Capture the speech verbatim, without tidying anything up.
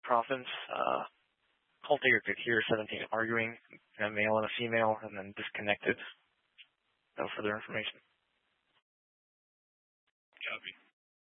province. Uh, call taker could hear seventeen arguing, a male and a female, and then disconnected. No further information. Copy.